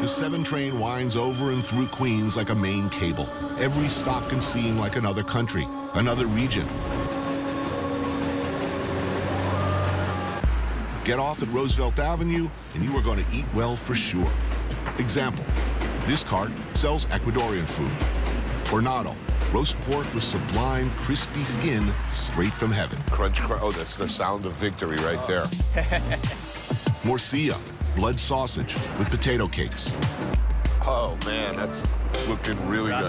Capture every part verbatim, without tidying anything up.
The seven train winds over and through Queens like a main cable. Every stop can seem like another country, another region. Get off at Roosevelt Avenue, and you are going to eat well for sure. Example, this cart sells Ecuadorian food. Hornado, roast pork with sublime, crispy skin straight from heaven. Crunch, crunch. Oh, that's the sound of victory right there. Morcilla, blood sausage with potato cakes. Oh, man, that's looking really good.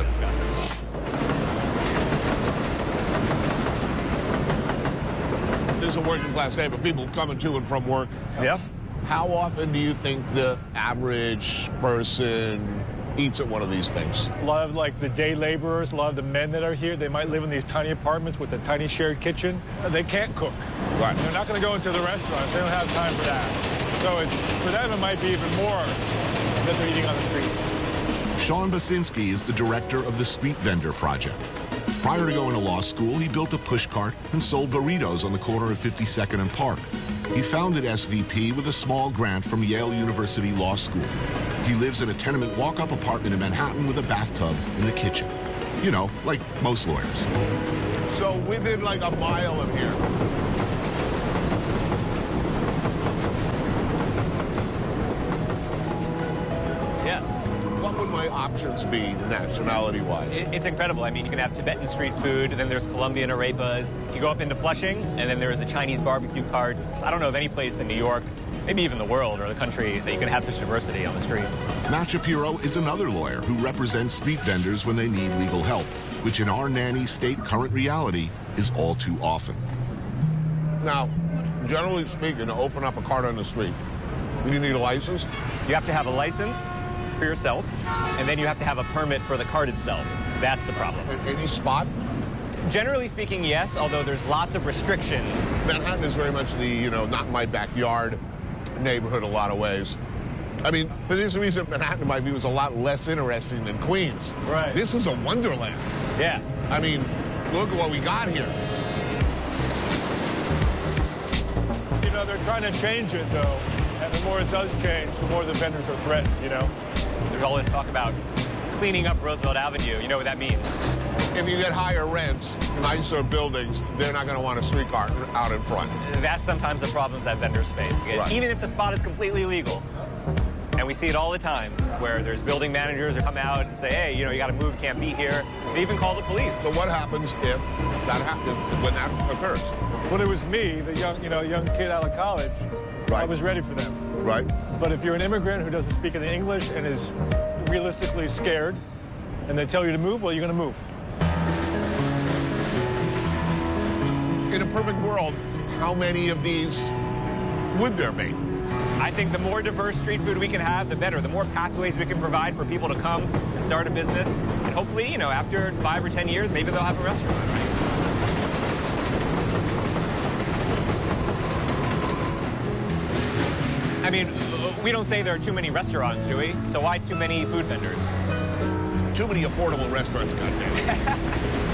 This is a working class day, but people coming to and from work. Yeah. How often do you think the average person eats at one of these things? A lot of like the day laborers, a lot of the men that are here, they might live in these tiny apartments with a tiny shared kitchen. They can't cook. Right. They're not going to go into the restaurants. They don't have time for that. So it's for them, it might be even more that they're eating on the streets. Sean Basinski is the director of the Street Vendor Project. Prior to going to law school, he built a pushcart and sold burritos on the corner of fifty-second and Park. He founded S V P with a small grant from Yale University Law School. He lives in a tenement walk-up apartment in Manhattan with a bathtub in the kitchen. You know, like most lawyers. So within like a mile of here, Yeah. what would my options be nationality-wise? It- It's incredible. I mean, you can have Tibetan street food, then there's Colombian arepas. You go up into Flushing, and then there's the Chinese barbecue carts. I don't know of any place in New York, maybe even the world or the country, that you can have such diversity on the street. Matt Shapiro is another lawyer who represents street vendors when they need legal help, which in our nanny state current reality is all too often. Now, generally speaking, to open up a cart on the street, you need a license? You have to have a license for yourself, and then you have to have a permit for the cart itself. That's the problem. At any spot? Generally speaking, yes, although there's lots of restrictions. Manhattan is very much the, you know, not in my backyard neighborhood a lot of ways. I mean, for this reason, Manhattan, in my view, is a lot less interesting than Queens. Right. This is a wonderland. Yeah. I mean, look at what we got here. You know, they're trying to change it, though. And the more it does change, the more the vendors are threatened, you know? There's all this talk about cleaning up Roosevelt Avenue. You know what that means? If you get higher rents, nicer buildings, they're not going to want a streetcar out in front. That's sometimes the problems that vendors face. Right. Even if the spot is completely legal. And we see it all the time, where there's building managers who come out and say, hey, you know, you got to move, you can't be here. They even call the police. So what happens if that happens, when that occurs? When it was me, the young, you know, young kid out of college, I Right. was ready for them. Right? But if you're an immigrant who doesn't speak any English and is realistically scared, and they tell you to move, well, you're going to move. In a perfect world, how many of these would there be? I think the more diverse street food we can have, the better. The more pathways we can provide for people to come and start a business. And hopefully, you know, after five or ten years, maybe they'll have a restaurant, right? I mean, we don't say there are too many restaurants, do we? So why too many food vendors? Too many affordable restaurants, goddamn.